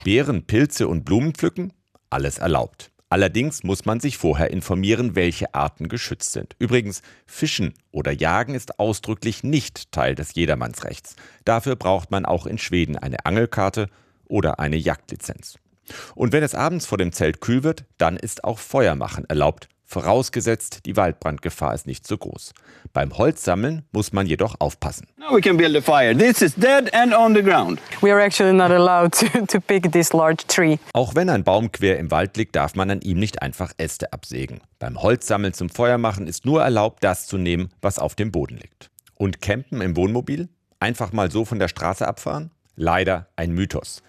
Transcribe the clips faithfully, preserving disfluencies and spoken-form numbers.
Beeren, Pilze und Blumen pflücken? Alles erlaubt. Allerdings muss man sich vorher informieren, welche Arten geschützt sind. Übrigens, Fischen oder Jagen ist ausdrücklich nicht Teil des Jedermannsrechts. Dafür braucht man auch in Schweden eine Angelkarte oder eine Jagdlizenz. Und wenn es abends vor dem Zelt kühl wird, dann ist auch Feuermachen erlaubt. Vorausgesetzt, die Waldbrandgefahr ist nicht so groß. Beim Holzsammeln muss man jedoch aufpassen. Now we can build a fire. This is dead and on the ground. We are actually not allowed to, to pick this large tree. Auch wenn ein Baum quer im Wald liegt, darf man an ihm nicht einfach Äste absägen. Beim Holzsammeln zum Feuermachen ist nur erlaubt, das zu nehmen, was auf dem Boden liegt. Und campen im Wohnmobil? Einfach mal so von der Straße abfahren? Leider ein Mythos.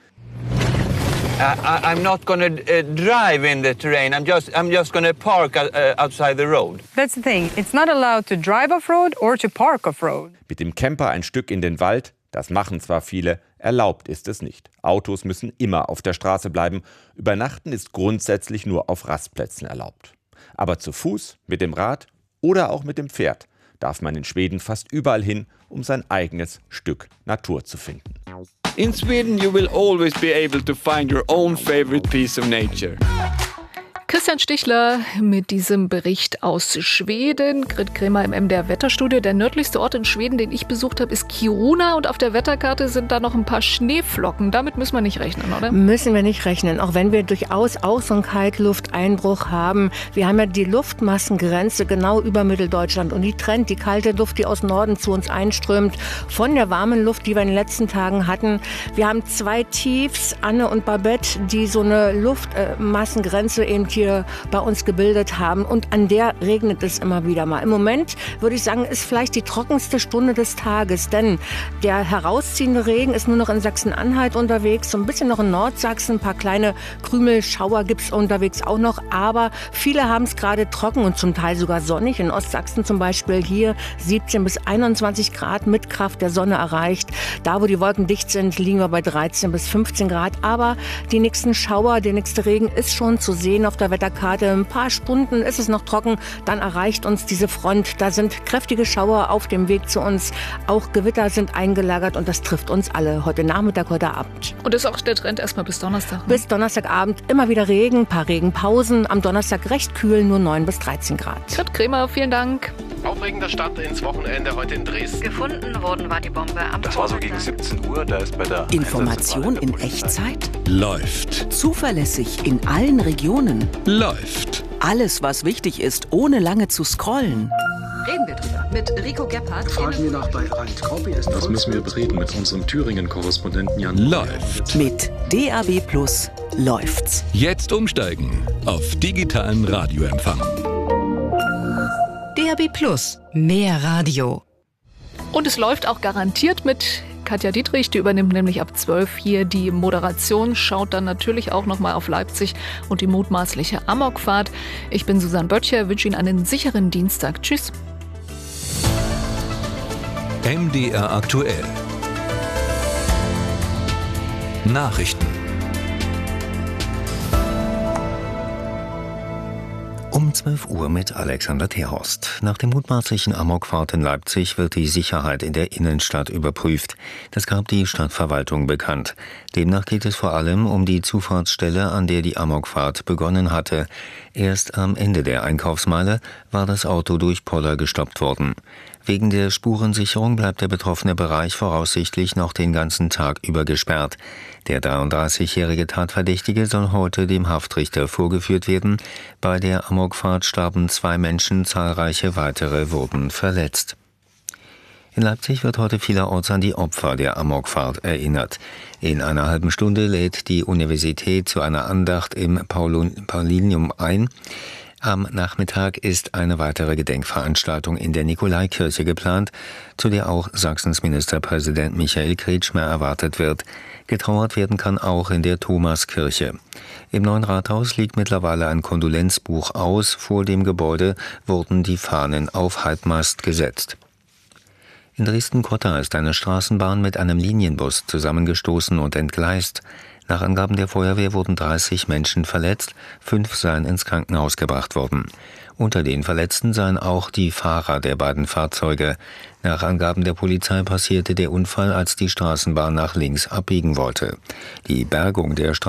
Uh, I'm not going to uh, drive in the terrain. I'm just, I'm just going to park uh, outside the road. That's the thing. It's not allowed to drive off-road or to park off-road. Mit dem Camper ein Stück in den Wald, das machen zwar viele, erlaubt ist es nicht. Autos müssen immer auf der Straße bleiben. Übernachten ist grundsätzlich nur auf Rastplätzen erlaubt. Aber zu Fuß, mit dem Rad oder auch mit dem Pferd darf man in Schweden fast überall hin, um sein eigenes Stück Natur zu finden. In Sweden you will always be able to find your own favorite piece of nature. Christian Stichler mit diesem Bericht aus Schweden. Grit Kremer im M D R-Wetterstudio. Der nördlichste Ort in Schweden, den ich besucht habe, ist Kiruna. Und auf der Wetterkarte sind da noch ein paar Schneeflocken. Damit müssen wir nicht rechnen, oder? Müssen wir nicht rechnen, auch wenn wir durchaus auch so einen Kaltlufteinbruch haben. Wir haben ja die Luftmassengrenze genau über Mitteldeutschland. Und die trennt die kalte Luft, die aus Norden zu uns einströmt, von der warmen Luft, die wir in den letzten Tagen hatten. Wir haben zwei Tiefs, Anne und Babette, die so eine Luftmassengrenze eben hier bei uns gebildet haben, und an der regnet es immer wieder mal. Im Moment würde ich sagen, ist vielleicht die trockenste Stunde des Tages, denn der herausziehende Regen ist nur noch in Sachsen-Anhalt unterwegs, so ein bisschen noch in Nordsachsen, ein paar kleine Krümelschauer gibt es unterwegs auch noch, aber viele haben es gerade trocken und zum Teil sogar sonnig. In Ostsachsen zum Beispiel hier siebzehn bis einundzwanzig Grad mit Kraft der Sonne erreicht. Da, wo die Wolken dicht sind, liegen wir bei dreizehn bis fünfzehn Grad, aber die nächsten Schauer, der nächste Regen ist schon zu sehen auf der Wetterkarte. Ein paar Stunden ist es noch trocken, dann erreicht uns diese Front. Da sind kräftige Schauer auf dem Weg zu uns. Auch Gewitter sind eingelagert und das trifft uns alle. Heute Nachmittag, heute Abend. Und das ist auch der Trend erstmal bis Donnerstag? Ne? Bis Donnerstagabend immer wieder Regen, ein paar Regenpausen. Am Donnerstag recht kühl, nur neun bis dreizehn Grad. Grit Kremer, vielen Dank. Aufregender Start ins Wochenende heute in Dresden. Gefunden worden war die Bombe am Das war so gegen siebzehn Uhr, da ist bei der Information in Echtzeit? Läuft. Zuverlässig in allen Regionen? Läuft. Alles, was wichtig ist, ohne lange zu scrollen. Reden wir drüber mit Rico Gebhardt. Fragen wir nach bei Rand. Das müssen wir bereden mit unserem Thüringen-Korrespondenten Jan. Läuft. Mit D A B Plus läuft's. Jetzt umsteigen auf digitalen Radioempfang. D A B Plus. Mehr Radio. Und es läuft auch garantiert mit Katja Dietrich, die übernimmt nämlich ab zwölf hier die Moderation, schaut dann natürlich auch nochmal auf Leipzig und die mutmaßliche Amokfahrt. Ich bin Susanne Böttcher, wünsche Ihnen einen sicheren Dienstag. Tschüss. M D R aktuell. Nachrichten. Um zwölf Uhr mit Alexander Terhorst. Nach der mutmaßlichen Amokfahrt in Leipzig wird die Sicherheit in der Innenstadt überprüft. Das gab die Stadtverwaltung bekannt. Demnach geht es vor allem um die Zufahrtsstelle, an der die Amokfahrt begonnen hatte. Erst am Ende der Einkaufsmeile war das Auto durch Poller gestoppt worden. Wegen der Spurensicherung bleibt der betroffene Bereich voraussichtlich noch den ganzen Tag über gesperrt. Der dreiunddreißigjährige Tatverdächtige soll heute dem Haftrichter vorgeführt werden. Bei der Amokfahrt starben zwei Menschen, zahlreiche weitere wurden verletzt. In Leipzig wird heute vielerorts an die Opfer der Amokfahrt erinnert. In einer halben Stunde lädt die Universität zu einer Andacht im Paulinum ein. Am Nachmittag ist eine weitere Gedenkveranstaltung in der Nikolaikirche geplant, zu der auch Sachsens Ministerpräsident Michael Kretschmer erwartet wird. Getrauert werden kann auch in der Thomaskirche. Im neuen Rathaus liegt mittlerweile ein Kondolenzbuch aus. Vor dem Gebäude wurden die Fahnen auf Halbmast gesetzt. In Dresden-Cotta ist eine Straßenbahn mit einem Linienbus zusammengestoßen und entgleist. Nach Angaben der Feuerwehr wurden dreißig Menschen verletzt, fünf seien ins Krankenhaus gebracht worden. Unter den Verletzten seien auch die Fahrer der beiden Fahrzeuge. Nach Angaben der Polizei passierte der Unfall, als die Straßenbahn nach links abbiegen wollte. Die Bergung der Straßenbahn